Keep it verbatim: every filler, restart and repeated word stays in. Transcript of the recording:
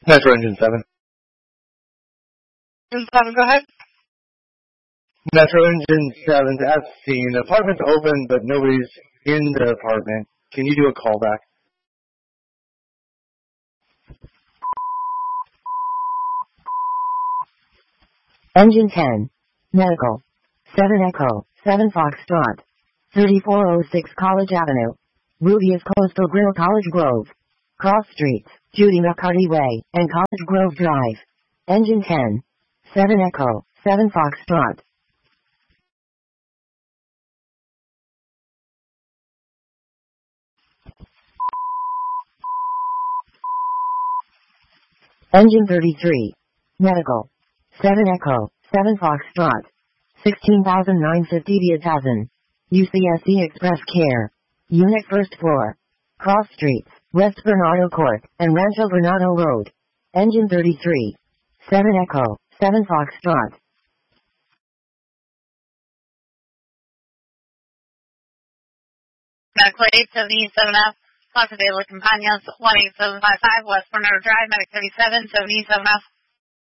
Metro Engine seven. Engine seven, go ahead. Metro Engine seven, as seen. The apartment's open, but nobody's in the apartment. Can you do a callback? Engine ten. Medical. seven Echo, seven Foxtrot. thirty-four oh six College Avenue. Rubius Coastal Grill, College Grove. Cross Streets, Judy McCarty Way, and College Grove Drive. Engine ten. seven Echo, seven Foxtrot. Engine thirty-three. Medical. seven Echo, seven Foxtrot. sixteen thousand nine hundred fifty Beatazen. U C S C Express Care. Unit first floor. Cross Streets, West Bernardo Court, and Rancho Bernardo Road. Engine thirty-three. seven Echo, seven Foxtrot. Medical eight seventy-seven F, Plaza de la Campañas, one eight seven five five, West Bernardo Drive, Medic thirty-seven, seventy-seven F.